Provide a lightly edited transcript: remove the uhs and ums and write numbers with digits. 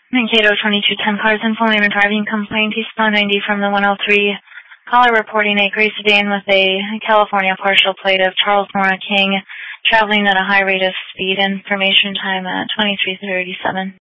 Mankato 2210 cars informing a driving complaint. Eastbound 90 from the 103. Caller reporting a gray sedan with a California partial plate of Charles Mora King traveling at a high rate of speed. Information time at 23:37.